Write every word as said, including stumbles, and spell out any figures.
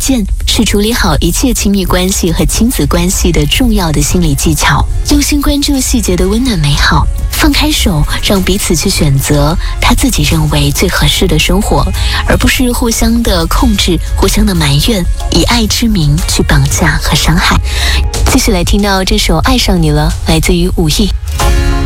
见，是处理好一切亲密关系和亲子关系的重要的心理技巧。用心关注细节的温暖美好，放开手，让彼此去选择他自己认为最合适的生活，而不是互相的控制，互相的埋怨，以爱之名去绑架和伤害。继续来听到这首《爱上你了》，来自于武艺。